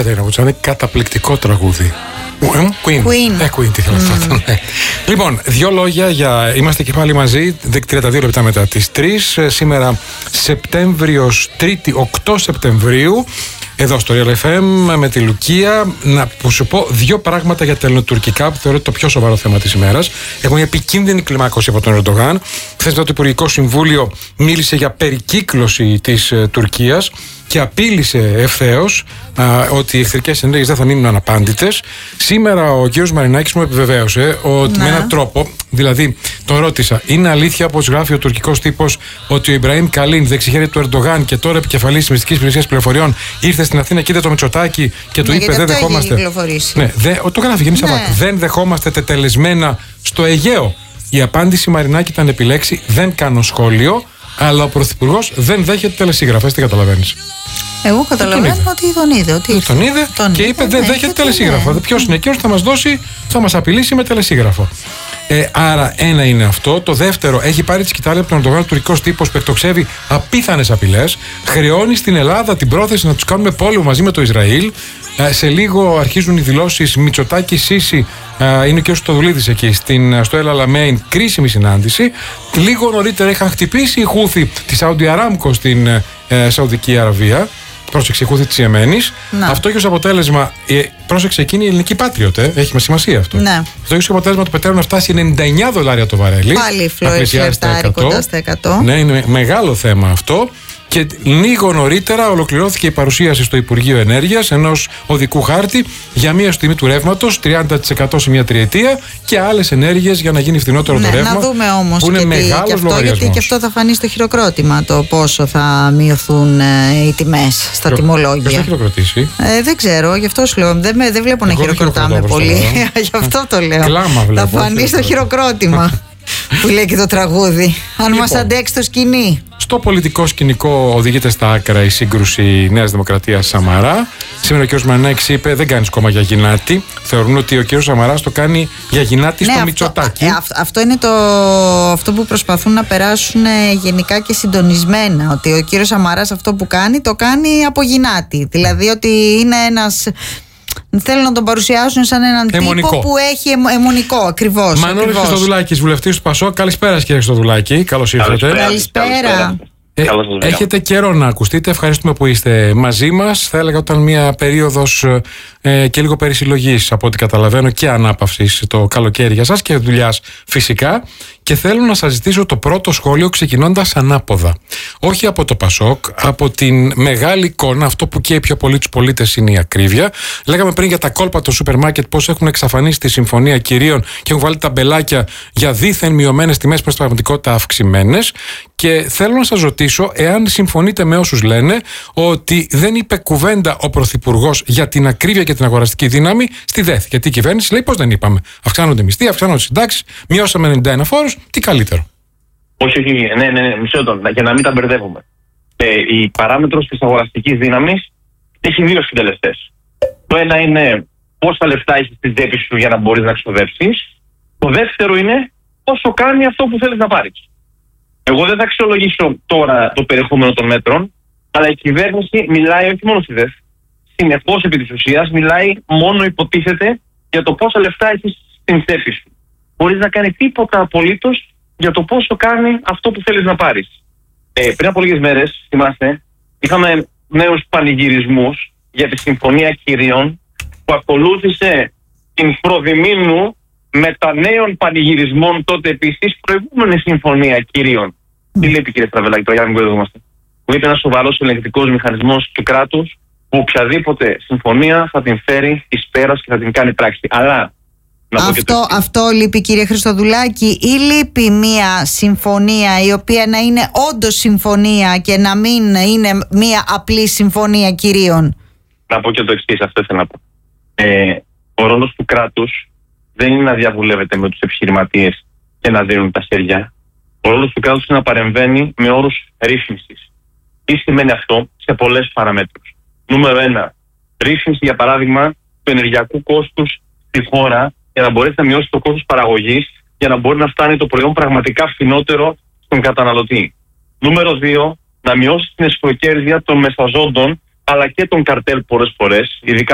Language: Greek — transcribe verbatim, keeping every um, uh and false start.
Κατερίνα Βουτσάνη, καταπληκτικό τραγούδι. Queen. Queen. Ε, Queen, τι θέλω να πω. Λοιπόν, δύο λόγια για. Είμαστε και πάλι μαζί, τριάντα δύο λεπτά μετά τις τρεις. Σήμερα Σεπτέμβριος, Τρίτη, οκτώ Σεπτεμβρίου. Εδώ στο Real εφ εμ με τη Λουκία. Να που σου πω δύο πράγματα για τα ελληνοτουρκικά που θεωρώ το πιο σοβαρό θέμα της ημέρας. Έχουμε μια επικίνδυνη κλιμάκωση από τον Ερντογάν. Χθες το Υπουργικό Συμβούλιο μίλησε για περικύκλωση της ε, Τουρκίας και απείλησε ευθέως ότι οι εχθρικές ενέργειες δεν θα μείνουν αναπάντητες. Σήμερα ο κύριος Μαρινάκης μου επιβεβαίωσε ότι, ναι, με έναν τρόπο, δηλαδή τον ρώτησα, είναι αλήθεια όπως γράφει ο τουρκικός τύπος ότι ο Ιμπραήμ Καλίν, δεξιχέρι του Ερντογάν και τώρα επικεφαλής της μυστικής υπηρεσίας πληροφοριών, ήρθε στην Αθήνα και είδε το Μητσοτάκη και του, ναι, είπε δεν δεχόμαστε. Ναι, δε, το γράφει Γεννή Σαββάκη. Ναι. Δεν δεχόμαστε τετελεσμένα στο Αιγαίο. Η απάντηση Μαρινάκη ήταν επιλέξει, δεν κάνω σχόλιο, αλλά ο Πρωθυπουργός δεν δέχεται τελεσίγραφα. Τι καταλαβαίνεις? Εγώ καταλαβαίνω τον ότι τον είδε. Ότι τον είδε τον και είπε δεν δέχεται τελεσίγραφο. Ναι. Ποιος είναι εκείνος που θα μας δώσει, θα μας απειλήσει με τελεσίγραφο. Ε, άρα ένα είναι αυτό. Το δεύτερο, έχει πάρει τη σκητάλη από τον Ερντογάν, τουρκικός τύπος που εκτοξεύει απίθανες απειλές. Χρεώνει στην Ελλάδα την πρόθεση να τους κάνουμε πόλεμο μαζί με το Ισραήλ. Ε, σε λίγο αρχίζουν οι δηλώσεις Μητσοτάκη Σίση. Ε, είναι και ο Στοδουλίδης εκεί στην, στο El Alamein, κρίσιμη συνάντηση. Λίγο νωρίτερα είχαν χτυπήσει οι Χούθη τη Σαούντι Αράμκο στην ε, Σαουδική Αραβία. Πρόσεξε, η Χούθη της Ιεμένης. Αυτό έχει ως αποτέλεσμα. Ε, πρόσεξε, εκείνη η ελληνική Πάτριοτε. Έχει σημασία αυτό. Ναι. Αυτό έχει ως αποτέλεσμα το πετρέλαιο να φτάσει ενενήντα εννιά δολάρια το βαρέλι. Πάλι φλερτάρει κοντά στα εκατό. Ναι, είναι μεγάλο θέμα αυτό. Και λίγο νωρίτερα ολοκληρώθηκε η παρουσίαση στο Υπουργείο Ενέργειας ενός οδικού χάρτη για μία τιμή του ρεύματος, τριάντα τοις εκατό σε μία τριετία και άλλες ενέργειες για να γίνει φθηνότερο, ναι, το ρεύμα. Να δούμε όμως που είναι και, μεγάλος και αυτό, γιατί και αυτό θα φανεί στο χειροκρότημα, το πόσο θα μειωθούν ε, οι τιμές στα Χειρο... τιμολόγια. Ποιος θα χειροκροτήσει? Ε, δεν ξέρω, γι' αυτό σου λέω. Δεν, δεν βλέπω να χειροκροτάμε πολύ. Γι' αυτό το λέω. Κλάμα βλέπω. Θα φανεί στο χειροκρότημα. Που λέει και το τραγούδι. Αν λοιπόν, μας αντέξει το σκηνή. Στο πολιτικό σκηνικό οδηγείται στα άκρα η σύγκρουση Νέας Δημοκρατίας Σαμαρά. Σήμερα ο κ. Μαρινάκης είπε: δεν κάνεις κόμμα για γυνάτη. Θεωρούν ότι ο κ. Σαμαράς το κάνει για γυνάτη, ναι, στο αυτό, Μητσοτάκη. Ε, αυτό, αυτό είναι το, αυτό που προσπαθούν να περάσουν γενικά και συντονισμένα. Ότι ο κ. Σαμαράς αυτό που κάνει το κάνει από γυνάτη. Δηλαδή ότι είναι ένας. Θέλουν να τον παρουσιάσουν σαν έναν αιμονικό τύπο που έχει αιμ, αιμονικό, ακριβώς. Μανώλης Χριστοδουλάκης, βουλευτής του Πασόκ. Καλησπέρα, κύριε Χριστοδουλάκη. Καλώς ήρθατε. Καλησπέρα. Ε, έχετε καιρό να ακουστείτε. Ευχαριστούμε που είστε μαζί μας. Θα έλεγα όταν μια περίοδος ε, και λίγο περισυλλογής, από ό,τι καταλαβαίνω, και ανάπαυσης το καλοκαίρι για σας και δουλειάς φυσικά. Και θέλω να σας ζητήσω το πρώτο σχόλιο ξεκινώντας ανάποδα. Όχι από το Πασόκ, από την μεγάλη εικόνα, αυτό που καίει πιο πολύ τους πολίτες είναι η ακρίβεια. Λέγαμε πριν για τα κόλπα των σούπερ μάρκετ, πώς έχουν εξαφανίσει τη Συμφωνία Κυρίων και έχουν βάλει ταμπελάκια για δίθεν μειωμένες τιμές, προς την πραγματικότητα αυξημένες. Και θέλω να σας ρωτήσω εάν συμφωνείτε με όσους λένε ότι δεν είπε κουβέντα ο Πρωθυπουργός για την ακρίβεια και την αγοραστική δύναμη στη ΔΕΘ. Γιατί η κυβέρνηση λέει: πώς δεν είπαμε? Αυξάνονται μισθοί, αυξάνονται συντάξεις, μειώσαμε ενενήντα ένα φόρους. Τι καλύτερο? Όχι, όχι, ναι, ναι, ναι, μισό λεπτό, για να μην τα μπερδεύουμε. Ε, η παράμετρος της αγοραστικής δύναμης έχει δύο συντελεστές. Το ένα είναι πόσα λεφτά έχεις στην τσέπη σου για να μπορείς να ξοδέψεις. Το δεύτερο είναι πόσο κάνει αυτό που θέλεις να πάρεις. Εγώ δεν θα αξιολογήσω τώρα το περιεχόμενο των μέτρων, αλλά η κυβέρνηση μιλάει όχι μόνο στη ΔΕΘ. Συνεχώς επί της ουσίας μιλάει, μόνο υποτίθεται, για το πόσα λεφτά έχεις στην τσέπη σου. Μπορείς να κάνει τίποτα απολύτως για το πόσο κάνει αυτό που θέλεις να πάρεις. Ε, πριν από λίγες μέρες, θυμάστε, είχαμε νέους πανηγυρισμούς για τη Συμφωνία Κυρίων που ακολούθησε την προδημήνου μετανέων πανηγυρισμών τότε επίσης προηγούμενη Συμφωνία Κυρίων. Mm. Τι λέει η κυρία Στραβελάκη, τώρα για να μην κοροϊδευόμαστε? Που είπε ένας σοβαρός ελεγκτικός μηχανισμός του κράτους που οποιαδήποτε συμφωνία θα την φέρει εις πέρας και θα την κάνει πράξη. Αλλά Αυτό, αυτό λείπει, κύριε Χριστοδουλάκη, ή λείπει μια συμφωνία η οποία να είναι όντως συμφωνία και να μην είναι μια απλή συμφωνία κυρίων? Να πω και το εξής, αυτό ήθελα να πω. Ε, ο ρόλος του κράτους δεν είναι να διαβουλεύεται με τους επιχειρηματίες και να δίνουν τα χέρια. Ο ρόλος του κράτους είναι να παρεμβαίνει με όρους ρύθμισης. Τι σημαίνει αυτό? Σε πολλές παραμέτρους. Νούμερο ένα, ρύθμιση για παράδειγμα του ενεργειακού κόστους στη χώρα, για να μπορέσει να μειώσει το κόστος παραγωγής, για να μπορεί να φτάνει το προϊόν πραγματικά φθηνότερο στον καταναλωτή. Νούμερο δύο, να μειώσει την εσχροκέρδεια των μεσαζόντων αλλά και των καρτέλ πολλές φορές, ειδικά